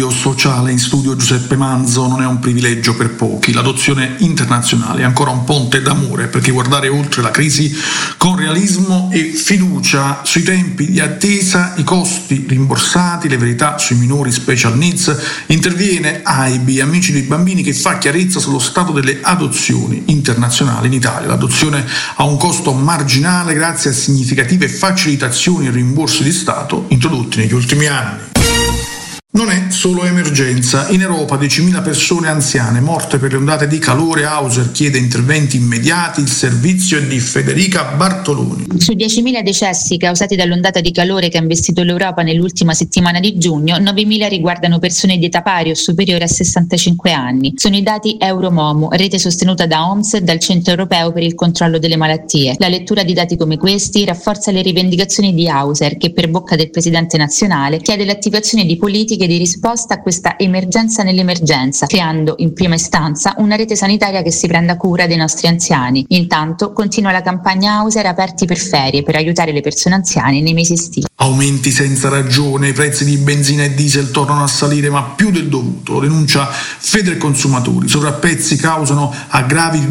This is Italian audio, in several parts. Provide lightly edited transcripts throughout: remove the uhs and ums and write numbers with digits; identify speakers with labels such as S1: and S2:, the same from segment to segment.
S1: Sociale, in studio Giuseppe Manzo. Non è un privilegio per pochi, l'adozione internazionale è ancora un ponte d'amore, perché guardare oltre la crisi con realismo e fiducia sui tempi di attesa, i costi rimborsati, le verità sui minori special needs. Interviene AIBI, Amici dei Bambini, che fa chiarezza sullo stato delle adozioni internazionali in Italia. L'adozione ha un costo marginale grazie a significative facilitazioni e rimborsi di Stato introdotti negli ultimi anni. Non è solo emergenza. In Europa 10.000 persone anziane morte per le ondate di calore. Hauser chiede interventi immediati. Il servizio è di Federica Bartoloni.
S2: Su 10.000 decessi causati dall'ondata di calore che ha investito l'Europa nell'ultima settimana di giugno, 9.000 riguardano persone di età pari o superiore a 65 anni. Sono i dati Euromomu, rete sostenuta da OMS e dal Centro Europeo per il Controllo delle Malattie. La lettura di dati come questi rafforza le rivendicazioni di Hauser, che per bocca del presidente nazionale chiede l'attivazione di politiche di risposta a questa emergenza nell'emergenza, creando in prima istanza una rete sanitaria che si prenda cura dei nostri anziani. Intanto continua la campagna Hauser Aperti per ferie, per aiutare le persone anziane nei mesi estivi.
S1: Aumenti senza ragione, i prezzi di benzina e diesel tornano a salire, ma più del dovuto, lo denuncia Federconsumatori. Sovrapprezzi causano aggravi di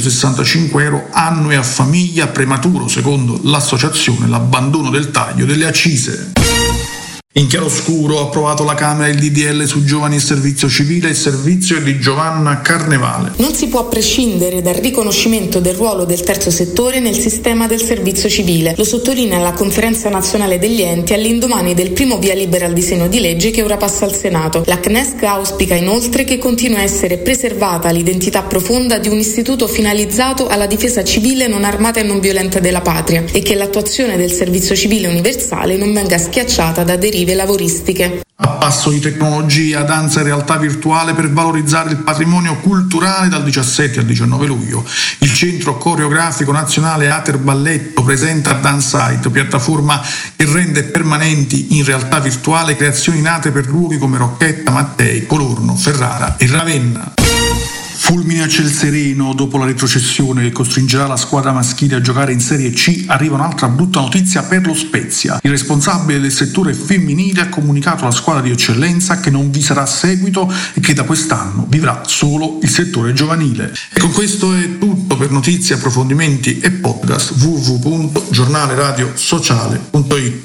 S1: 265 euro annui a famiglia, prematuro, secondo l'associazione, l'abbandono del taglio delle accise. In chiaroscuro ha approvato la Camera il DDL su giovani e servizio civile. Il servizio è di Giovanna Carnevale.
S3: Non si può prescindere dal riconoscimento del ruolo del terzo settore nel sistema del servizio civile. Lo sottolinea la Conferenza Nazionale degli Enti all'indomani del primo via libera al disegno di legge che ora passa al Senato. La CNESC auspica inoltre che continui a essere preservata l'identità profonda di un istituto finalizzato alla difesa civile non armata e non violenta della patria e che l'attuazione del servizio civile universale non venga schiacciata da derive lavoristiche.
S1: A passo di tecnologia, danza e realtà virtuale per valorizzare il patrimonio culturale. Dal 17 al 19 luglio il Centro Coreografico Nazionale Ater Balletto presenta Dansite, piattaforma che rende permanenti in realtà virtuale creazioni nate per luoghi come Rocchetta, Mattei, Colorno, Ferrara e Ravenna. Fulmine a ciel sereno, dopo la retrocessione che costringerà la squadra maschile a giocare in Serie C, arriva un'altra brutta notizia per lo Spezia. Il responsabile del settore femminile ha comunicato alla squadra di eccellenza che non vi sarà seguito e che da quest'anno vivrà solo il settore giovanile. E con questo è tutto. Per notizie, approfondimenti e podcast www.giornaleradiosociale.it.